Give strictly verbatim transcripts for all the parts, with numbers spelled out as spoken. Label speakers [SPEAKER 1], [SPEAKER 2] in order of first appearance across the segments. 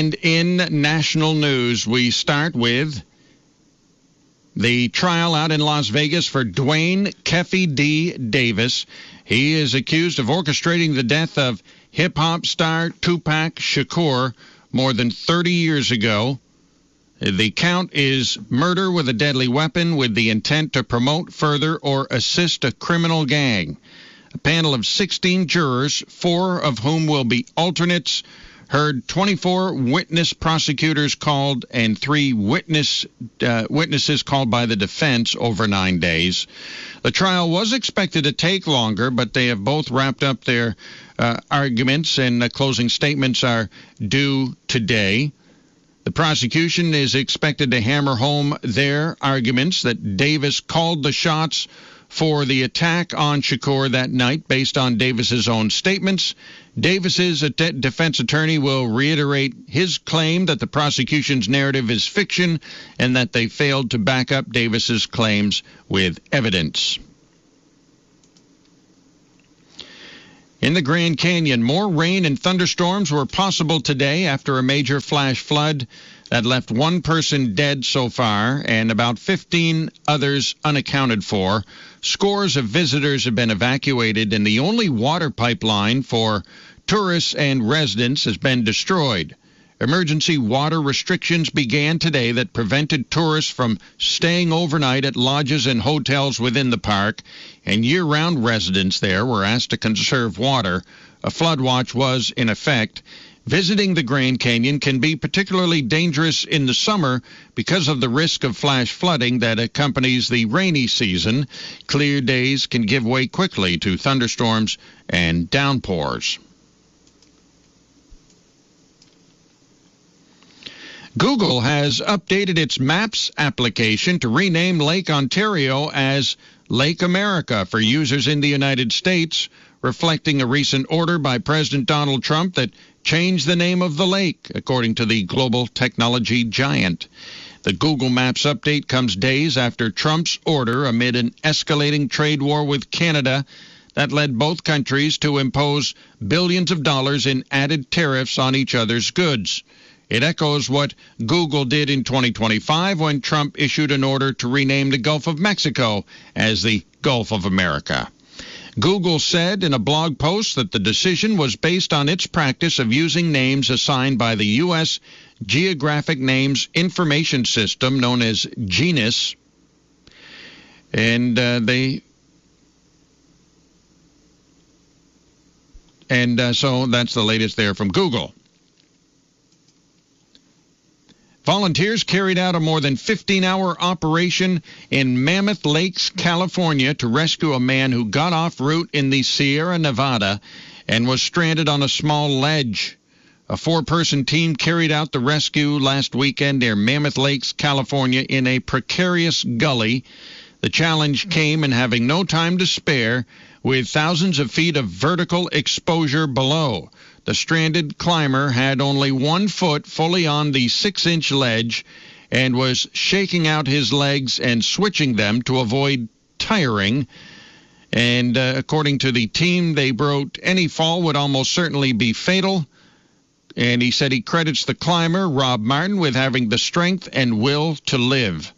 [SPEAKER 1] And in national news, we start with the trial out in Las Vegas for Dwayne Keffe D. Davis. He is accused of orchestrating the death of hip-hop star Tupac Shakur more than thirty years ago. The count is murder with a deadly weapon with the intent to promote, further, or assist a criminal gang. A panel of sixteen jurors, four of whom will be alternates, heard twenty-four witness prosecutors called and three witness uh, witnesses called by the defense over nine days. The trial was expected to take longer, but they have both wrapped up their uh, arguments, and uh, closing statements are due today. The prosecution is expected to hammer home their arguments that Davis called the shots for the attack on Shakur that night based on Davis's own statements. Davis's defense attorney will reiterate his claim that the prosecution's narrative is fiction and that they failed to back up Davis's claims with evidence. In the Grand Canyon, more rain and thunderstorms were possible today after a major flash flood that left one person dead so far and about fifteen others unaccounted for. Scores of visitors have been evacuated, and the only water pipeline for tourists and residents has been destroyed. Emergency water restrictions began today that prevented tourists from staying overnight at lodges and hotels within the park, and year-round residents there were asked to conserve water. A flood watch was in effect. Visiting the Grand Canyon can be particularly dangerous in the summer because of the risk of flash flooding that accompanies the rainy season. Clear days can give way quickly to thunderstorms and downpours. Google has updated its Maps application to rename Lake Ontario as Lake America for users in the United States, reflecting a recent order by President Donald Trump that changed the name of the lake, according to the global technology giant. The Google Maps update comes days after Trump's order amid an escalating trade war with Canada that led both countries to impose billions of dollars in added tariffs on each other's goods. It echoes what Google did in twenty twenty-five when Trump issued an order to rename the Gulf of Mexico as the Gulf of America. Google said in a blog post that the decision was based on its practice of using names assigned by the U S Geographic Names Information System, known as GENIS, and uh, they and uh, so that's the latest there from Google. Volunteers carried out a more than fifteen-hour operation in Mammoth Lakes, California, to rescue a man who got off route in the Sierra Nevada and was stranded on a small ledge. A four-person team carried out the rescue last weekend near Mammoth Lakes, California, in a precarious gully. The challenge came in having no time to spare, with thousands of feet of vertical exposure below. The stranded climber had only one foot fully on the six-inch ledge and was shaking out his legs and switching them to avoid tiring. And uh, according to the team, they wrote, any fall would almost certainly be fatal. And he said he credits the climber, Rob Martin, with having the strength and will to live.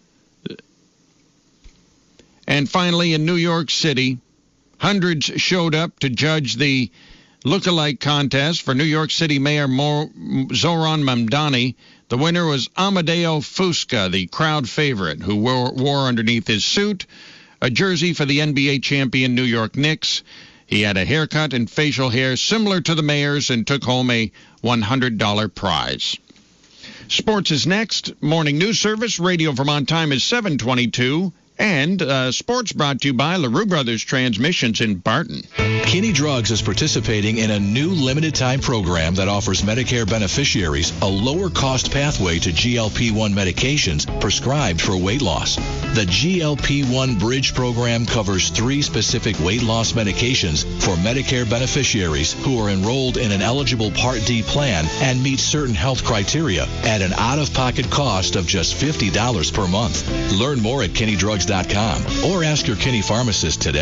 [SPEAKER 1] And finally, in New York City, hundreds showed up to judge the look-alike contest for New York City Mayor Mo- Zoran Mamdani. The winner was Amadeo Fusca, the crowd favorite, who wore, wore underneath his suit a jersey for the N B A champion New York Knicks. He had a haircut and facial hair similar to the mayor's and took home a one hundred dollars prize. Sports is next. Morning news service. Radio Vermont time is seven twenty-two. And uh, sports brought to you by LaRue Brothers Transmissions in Barton.
[SPEAKER 2] Kinney Drugs is participating in a new limited-time program that offers Medicare beneficiaries a lower-cost pathway to G L P one medications prescribed for weight loss. The G L P one Bridge program covers three specific weight loss medications for Medicare beneficiaries who are enrolled in an eligible Part D plan and meet certain health criteria at an out-of-pocket cost of just fifty dollars per month. Learn more at Kinney Drugs dot com or ask your Kinney pharmacist today.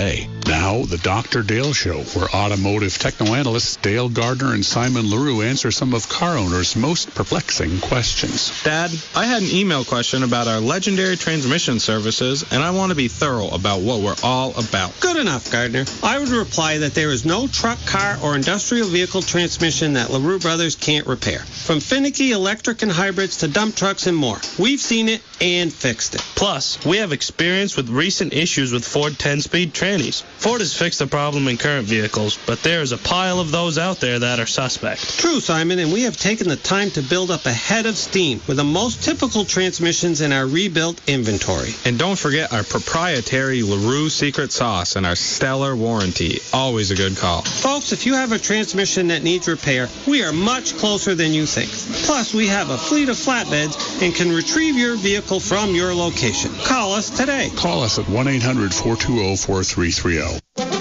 [SPEAKER 3] Now, the Doctor Dale Show, where automotive techno-analysts Dale Gardner and Simon LaRue answer some of car owners' most perplexing questions.
[SPEAKER 4] Dad, I had an email question about our legendary transmission services, and I want to be thorough about what we're all about.
[SPEAKER 5] Good enough, Gardner. I would reply that there is no truck, car, or industrial vehicle transmission that LaRue Brothers can't repair. From finicky electric and hybrids to dump trucks and more. We've seen it and fixed it.
[SPEAKER 6] Plus, we have experience with recent issues with Ford ten-speed trannies. Ford has fixed the problem in current vehicles, but there is a pile of those out there that are suspect.
[SPEAKER 5] True, Simon, and we have taken the time to build up a head of steam with the most typical transmissions in our rebuilt inventory.
[SPEAKER 4] And don't forget our proprietary LaRue secret sauce and our stellar warranty. Always a good call.
[SPEAKER 5] Folks, if you have a transmission that needs repair, we are much closer than you think. Plus, we have a fleet of flatbeds and can retrieve your vehicle from your location. Call us today.
[SPEAKER 3] Call us at one eight hundred four two zero four three three zero.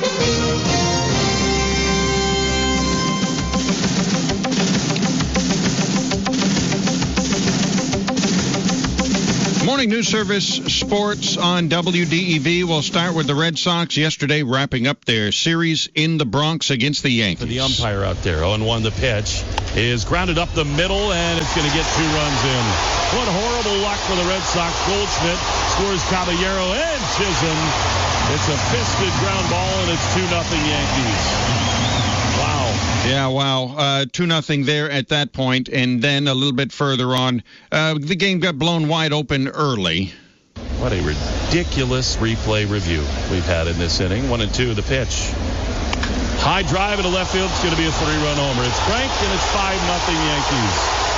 [SPEAKER 1] Morning News Service Sports on W D E V. We'll start with the Red Sox yesterday wrapping up their series in the Bronx against the Yankees.
[SPEAKER 7] For the umpire out there, oh and one the pitch is grounded up the middle, and it's going to get two runs in. What horrible luck for the Red Sox. Goldschmidt scores Caballero and Chisholm. It's a fisted ground ball, and it's two nothing Yankees. Wow.
[SPEAKER 1] Yeah, wow. Uh, two nothing there at that point, and then a little bit further on, uh, the game got blown wide open early.
[SPEAKER 7] What a ridiculous replay review we've had in this inning. One and two, the pitch. High drive into left field. It's going to be a three-run homer. It's cranked, and it's five nothing Yankees.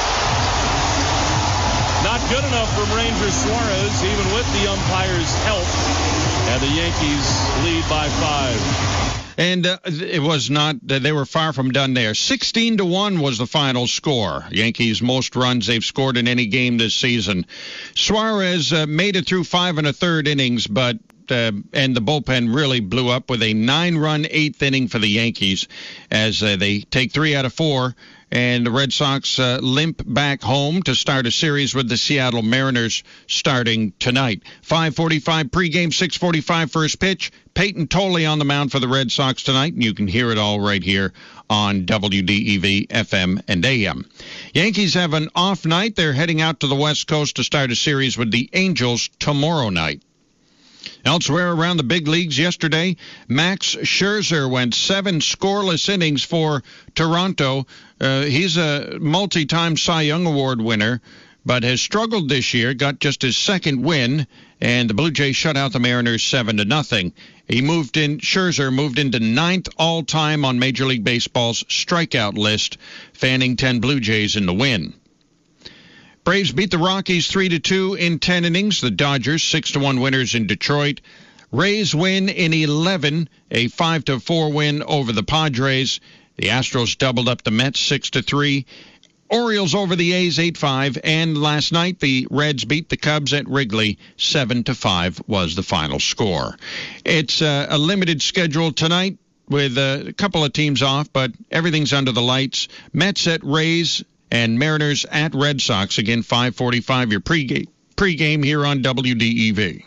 [SPEAKER 7] Not good enough from Ranger Suarez, even with the umpire's help. And the Yankees lead by five.
[SPEAKER 1] And uh, it was not, they were far from done there. sixteen to one was the final score. Yankees' most runs they've scored in any game this season. Suarez uh, made it through five and a third innings, but uh, and the bullpen really blew up with a nine-run eighth inning for the Yankees as uh, they take three out of four. And the Red Sox uh, limp back home to start a series with the Seattle Mariners starting tonight. five forty-five pregame, six forty-five first pitch. Peyton Tolley on the mound for the Red Sox tonight, and you can hear it all right here on W D E V F M and A M. Yankees have an off night. They're heading out to the West Coast to start a series with the Angels tomorrow night. Elsewhere around the big leagues yesterday, Max Scherzer went seven scoreless innings for Toronto. Uh, he's a multi-time Cy Young Award winner, but has struggled this year, got just his second win, and the Blue Jays shut out the Mariners seven to nothing. He moved in, Scherzer moved into ninth all-time on Major League Baseball's strikeout list, fanning ten Blue Jays in the win. Braves beat the Rockies three to two in ten innings. The Dodgers six to one winners in Detroit. Rays win in eleven, a five to four win over the Padres. The Astros doubled up the Mets six to three. Orioles over the A's eight five, and last night the Reds beat the Cubs at Wrigley seven to five was the final score. It's uh, a limited schedule tonight with uh, a couple of teams off, but everything's under the lights. Mets at Rays and Mariners at Red Sox. Again, five forty-five, your pregame, pregame here on W D E V.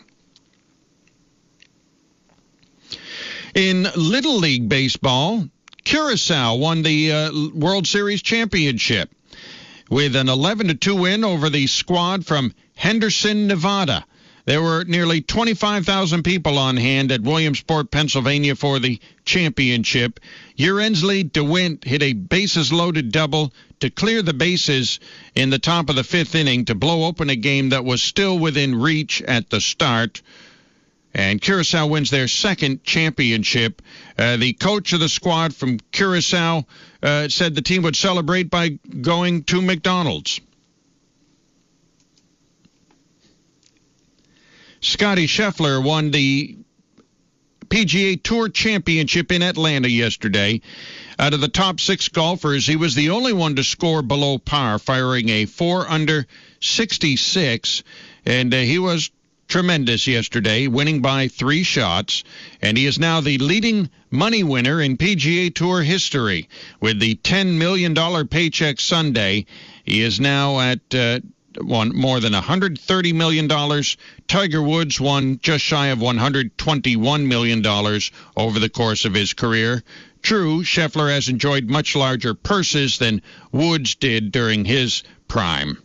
[SPEAKER 1] In Little League Baseball, Curacao won the uh, World Series championship with an eleven to two win over the squad from Henderson, Nevada. There were nearly twenty-five thousand people on hand at Williamsport, Pennsylvania for the championship. Urensley DeWint hit a bases-loaded double to clear the bases in the top of the fifth inning to blow open a game that was still within reach at the start. And Curacao wins their second championship. Uh, the coach of the squad from Curacao uh, said the team would celebrate by going to McDonald's. Scotty Scheffler won the P G A Tour Championship in Atlanta yesterday. Out of the top six golfers, he was the only one to score below par, firing a four under sixty-six, and uh, he was tremendous yesterday, winning by three shots, and he is now the leading money winner in P G A Tour history with the ten million dollars paycheck Sunday. He is now at uh, won more than one hundred thirty million dollars. Tiger Woods won just shy of one hundred twenty-one million dollars over the course of his career. True, Scheffler has enjoyed much larger purses than Woods did during his prime.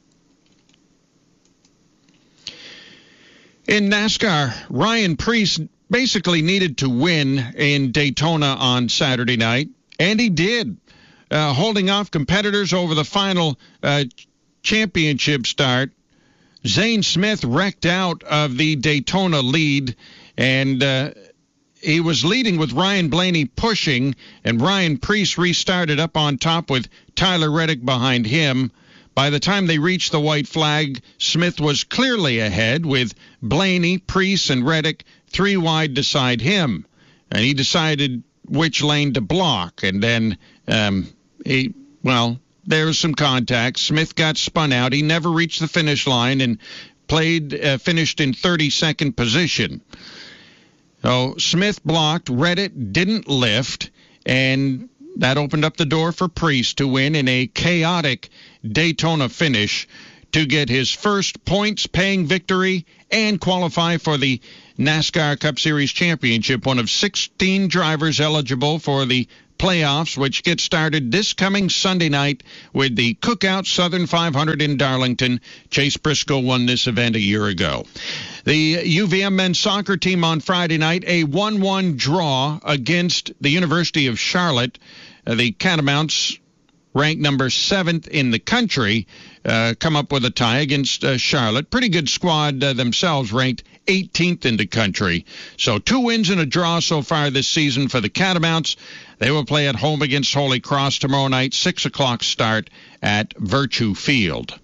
[SPEAKER 1] In NASCAR, Ryan Preece basically needed to win in Daytona on Saturday night, and he did, uh, holding off competitors over the final uh, championship start. Zane Smith wrecked out of the Daytona lead, and uh, he was leading with Ryan Blaney pushing, and Ryan Preece restarted up on top with Tyler Reddick behind him. By the time they reached the white flag, Smith was clearly ahead with Blaney, Preece, and Reddick three wide beside him. And he decided which lane to block. And then, um, he, well, there was some contact. Smith got spun out. He never reached the finish line and played, uh, finished in thirty-second position. So Smith blocked. Reddick didn't lift, and that opened up the door for Preece to win in a chaotic Daytona finish to get his first points-paying victory and qualify for the NASCAR Cup Series Championship, one of sixteen drivers eligible for the playoffs, which get started this coming Sunday night with the Cookout Southern five hundred in Darlington. Chase Briscoe won this event a year ago. The U V M men's soccer team on Friday night, a one one draw against the University of Charlotte. Uh, the Catamounts, ranked number seventh in the country, uh, come up with a tie against uh, Charlotte. Pretty good squad uh, themselves, ranked eighteenth in the country. So two wins and a draw so far this season for the Catamounts. They will play at home against Holy Cross tomorrow night, six o'clock start at Virtue Field.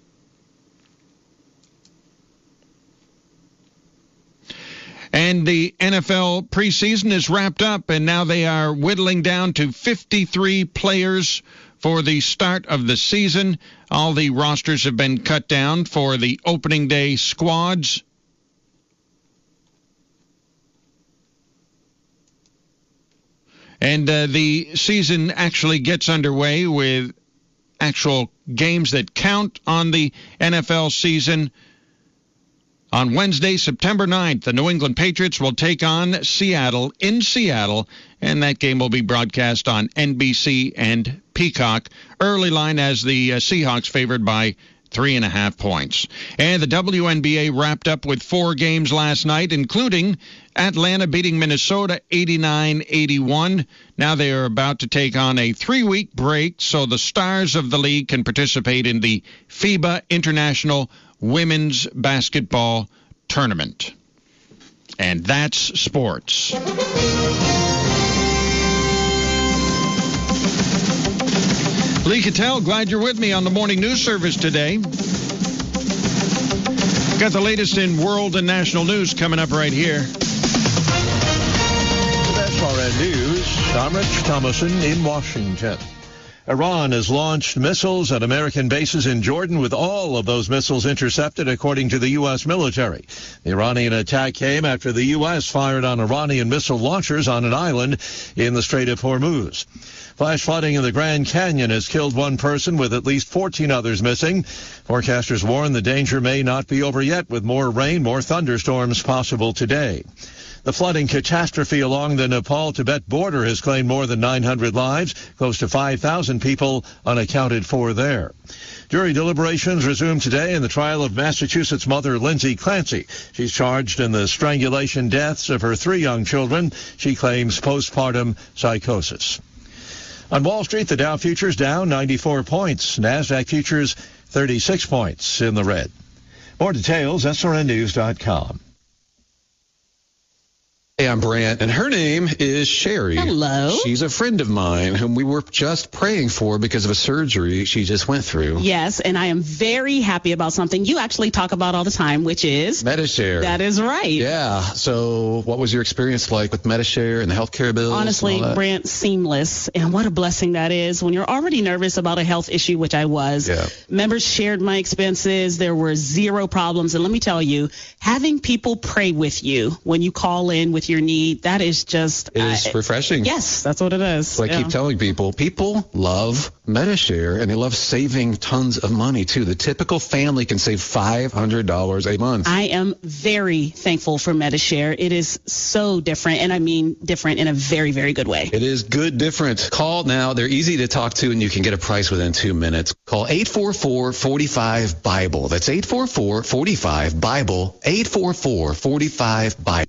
[SPEAKER 1] And the N F L preseason is wrapped up, and now they are whittling down to fifty-three players for the start of the season. All the rosters have been cut down for the opening day squads. And uh, the season actually gets underway with actual games that count on the N F L season. On Wednesday, September ninth, the New England Patriots will take on Seattle in Seattle, and that game will be broadcast on N B C and Peacock. Early line as the uh, Seahawks favored by three and a half points. And the W N B A wrapped up with four games last night, including Atlanta beating Minnesota eighty-nine eighty-one. Now they are about to take on a three-week break so the stars of the league can participate in the FIBA International Women's Basketball Tournament. And that's sports. Lee Cattell, glad you're with me on the morning news service today. Got the latest in world and national news coming up right here.
[SPEAKER 8] S R N News, I'm Rich Thomason in Washington. Iran has launched missiles at American bases in Jordan, with all of those missiles intercepted, according to the U S military. The Iranian attack came after the U S fired on Iranian missile launchers on an island in the Strait of Hormuz. Flash flooding in the Grand Canyon has killed one person, with at least fourteen others missing. Forecasters warn the danger may not be over yet, with more rain, more thunderstorms possible today. The flooding catastrophe along the Nepal-Tibet border has claimed more than nine hundred lives, close to five thousand people unaccounted for there. Jury deliberations resume today in the trial of Massachusetts mother Lindsay Clancy. She's charged in the strangulation deaths of her three young children. She claims postpartum psychosis. On Wall Street, the Dow futures down ninety-four points. NASDAQ futures thirty-six points in the red. More details, S R N news dot com.
[SPEAKER 9] Hey, I'm Brant, and her name is Sherry.
[SPEAKER 10] Hello.
[SPEAKER 9] She's a friend of mine whom we were just praying for because of a surgery she just went through.
[SPEAKER 10] Yes, and I am very happy about something you actually talk about all the time, which is
[SPEAKER 9] Medi-Share.
[SPEAKER 10] That is right.
[SPEAKER 9] Yeah. So what was your experience like with Medi-Share and the healthcare bills?
[SPEAKER 10] Honestly, Brant, seamless. And what a blessing that is when you're already nervous about a health issue, which I was.
[SPEAKER 9] Yeah.
[SPEAKER 10] Members shared my expenses. There were zero problems. And let me tell you, having people pray with you when you call in with with your need. That is just...
[SPEAKER 9] It is
[SPEAKER 10] uh,
[SPEAKER 9] refreshing.
[SPEAKER 10] Yes, that's what it is.
[SPEAKER 9] So I
[SPEAKER 10] yeah.
[SPEAKER 9] keep telling people, people love Medi-Share, and they love saving tons of money, too. The typical family can save five hundred dollars a month.
[SPEAKER 10] I am very thankful for Medi-Share. It is so different, and I mean different in a very, very good way.
[SPEAKER 9] It is good different. Call now. They're easy to talk to, and you can get a price within two minutes. Call eight four four, four five, BIBLE. That's eight four four, four five, BIBLE. eight four four, four five, BIBLE.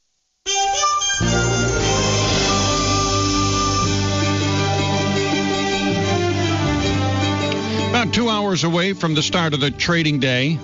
[SPEAKER 1] About two hours away from the start of the trading day.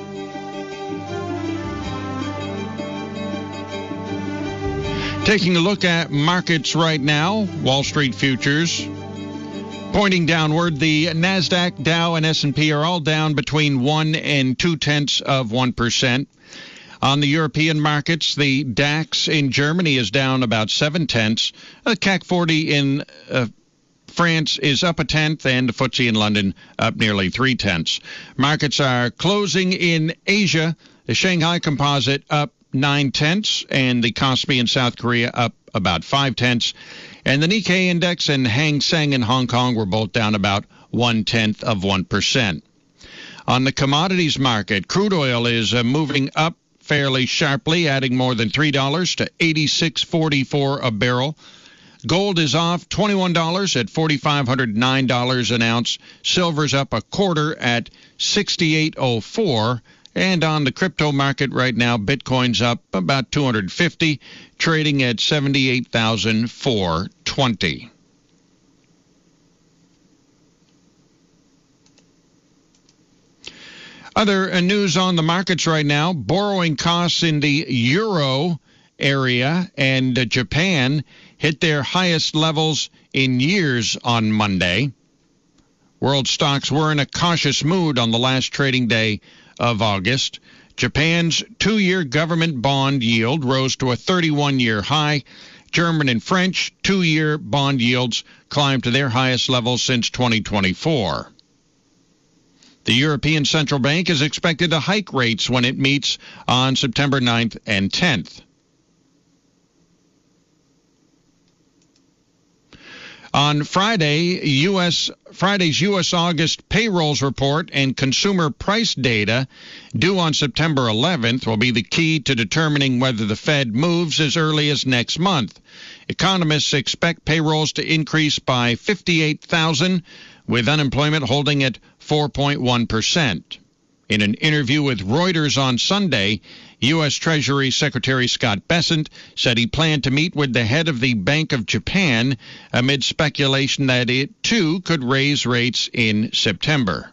[SPEAKER 1] Taking a look at markets right now, Wall Street futures pointing downward. The NASDAQ, Dow, and S and P are all down between one and two tenths of one percent. On the European markets, the DAX in Germany is down about seven tenths. The C A C forty in uh, France is up a tenth, and the F T S E in London up nearly three tenths. Markets are closing in Asia. The Shanghai Composite up nine tenths, and the Kospi in South Korea up about five tenths. And the Nikkei index and Hang Seng in Hong Kong were both down about one tenth of one percent. On the commodities market, crude oil is uh, moving up fairly sharply, adding more than three dollars to eighty-six forty-four a barrel. Gold is off twenty-one dollars at four thousand five hundred nine dollars an ounce. Silver's up a quarter at sixty-eight oh four. And on the crypto market right now, Bitcoin's up about two hundred fifty, trading at seventy-eight thousand four hundred twenty. Other news on the markets right now, borrowing costs in the euro area and uh, Japan hit their highest levels in years on Monday. World stocks were in a cautious mood on the last trading day of August. Japan's two-year government bond yield rose to a thirty-one-year high. German and French two-year bond yields climbed to their highest levels since twenty twenty-four. The European Central Bank is expected to hike rates when it meets on September ninth and tenth. On Friday, U S Friday's U S August payrolls report and consumer price data due on September eleventh will be the key to determining whether the Fed moves as early as next month. Economists expect payrolls to increase by fifty-eight thousand, with unemployment holding at four point one percent. In an interview with Reuters on Sunday, U S Treasury Secretary Scott Bessent said he planned to meet with the head of the Bank of Japan amid speculation that it, too, could raise rates in September.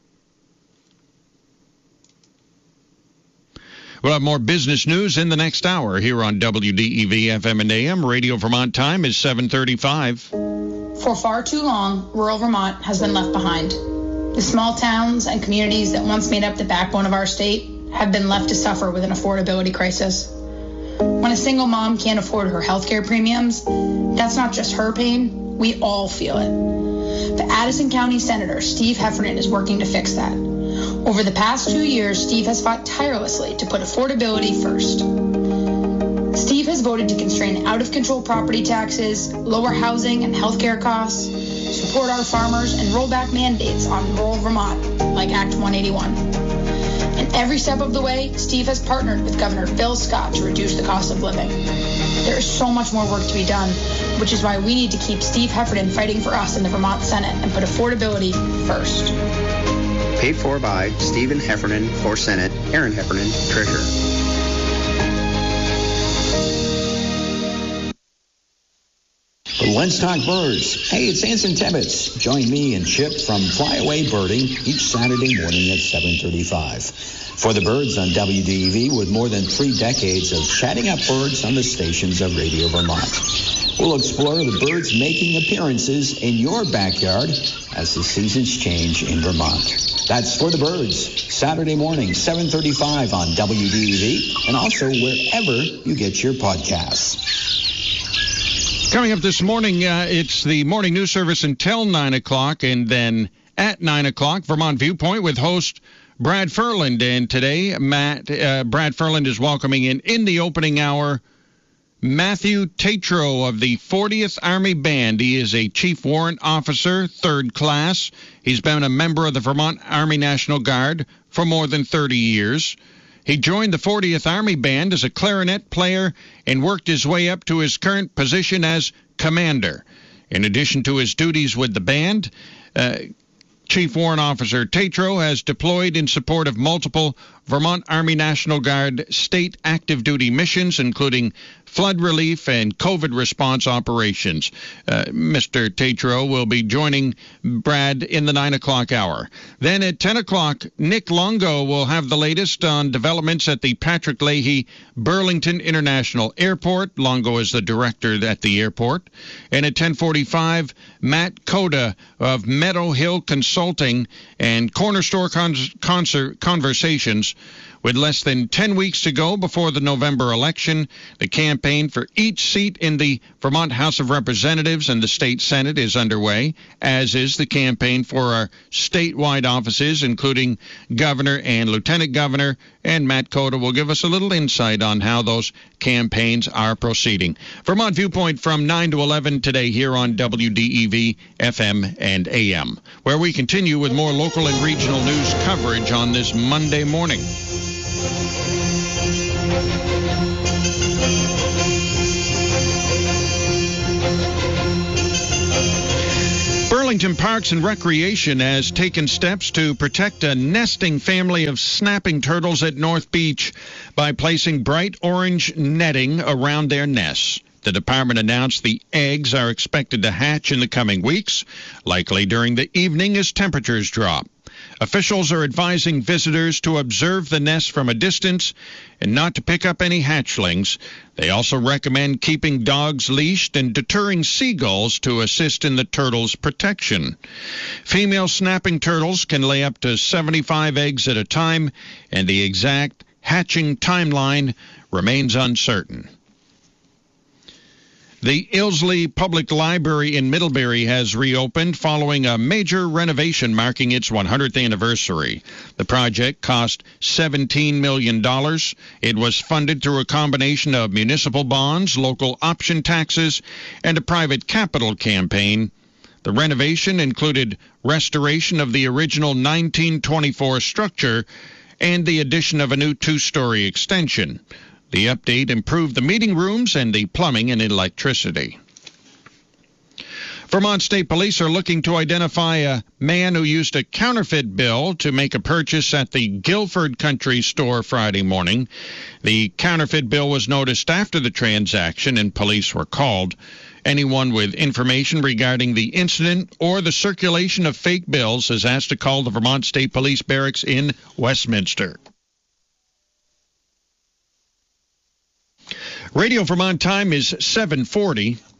[SPEAKER 1] We'll have more business news in the next hour here on W D E V F M and A M. Radio Vermont time is seven thirty-five.
[SPEAKER 11] For far too long, rural Vermont has been left behind. The small towns and communities that once made up the backbone of our state have been left to suffer with an affordability crisis. When a single mom can't afford her health care premiums, that's not just her pain, we all feel it. The Addison County Senator Steve Heffernan is working to fix that. Over the past two years, Steve has fought tirelessly to put affordability first. Steve has voted to constrain out-of-control property taxes, lower housing and health care costs, support our farmers, and roll back mandates on rural Vermont, like Act one eighty-one. And every step of the way, Steve has partnered with Governor Phil Scott to reduce the cost of living. There is so much more work to be done, which is why we need to keep Steve Heffernan fighting for us in the Vermont Senate and put affordability first.
[SPEAKER 12] Paid for by Stephen Heffernan for Senate, Aaron Heffernan, Treasurer.
[SPEAKER 13] But let's talk birds. Hey, it's Anson Tebbets. Join me and Chip from Flyaway Birding each Saturday morning at seven thirty-five. For the birds on W D E V, with more than three decades of chatting up birds on the stations of Radio Vermont. We'll explore the birds making appearances in your backyard as the seasons change in Vermont. That's For the Birds, Saturday morning, seven thirty-five on W D E V, and also wherever you get your podcasts.
[SPEAKER 1] Coming up this morning, uh, it's the morning news service until nine o'clock, and then at nine o'clock, Vermont Viewpoint with host Brad Furland. And today, Matt uh, Brad Furland is welcoming in, in the opening hour, Matthew Tatro of the fortieth Army Band. He is a Chief Warrant Officer, third class. He's been a member of the Vermont Army National Guard for more than thirty years. He joined the fortieth Army Band as a clarinet player and worked his way up to his current position as commander. In addition to his duties with the band, uh, Chief Warrant Officer Tatro has deployed in support of multiple Vermont Army National Guard state active duty missions, including flood relief and COVID response operations. Uh, Mister Tatro will be joining Brad in the nine o'clock hour. Then at ten o'clock, Nick Longo will have the latest on developments at the Patrick Leahy Burlington International Airport. Longo is the director at the airport. And at ten forty-five, Matt Coda of Meadow Hill Consulting and Corner Store Cons- Concert Conversations. With less than ten weeks to go before the November election, the campaign for each seat in the Vermont House of Representatives and the state Senate is underway, as is the campaign for our statewide offices, including governor and lieutenant governor. And Matt Coda will give us a little insight on how those campaigns are proceeding. Vermont Viewpoint from nine to eleven today here on W D E V F M and A M, where we continue with more local and regional news coverage on this Monday morning. Burlington Parks and Recreation has taken steps to protect a nesting family of snapping turtles at North Beach by placing bright orange netting around their nests. The department announced the eggs are expected to hatch in the coming weeks, likely during the evening as temperatures drop. Officials are advising visitors to observe the nest from a distance and not to pick up any hatchlings. They also recommend keeping dogs leashed and deterring seagulls to assist in the turtles' protection. Female snapping turtles can lay up to seventy-five eggs at a time, and the exact hatching timeline remains uncertain. The Ilsley Public Library in Middlebury has reopened following a major renovation marking its one hundredth anniversary. The project cost seventeen million dollars. It was funded through a combination of municipal bonds, local option taxes, and a private capital campaign. The renovation included restoration of the original nineteen twenty-four structure and the addition of a new two-story extension. The update improved the meeting rooms and the plumbing and electricity. Vermont State Police are looking to identify a man who used a counterfeit bill to make a purchase at the Guilford Country Store Friday morning. The counterfeit bill was noticed after the transaction and police were called. Anyone with information regarding the incident or the circulation of fake bills is asked to call the Vermont State Police Barracks in Westminster. Radio Vermont time is seven forty.